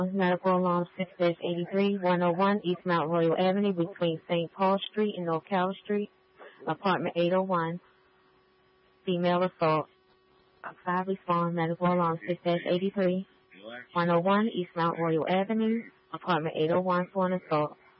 Medical Alarm 6-83-101 East Mount Royal Avenue between St. Paul Street and North Carroll Street, apartment 801, female assault. 5 respond. Medical Alarm 6-83-101 East Mount Royal Avenue, apartment 801 for an assault.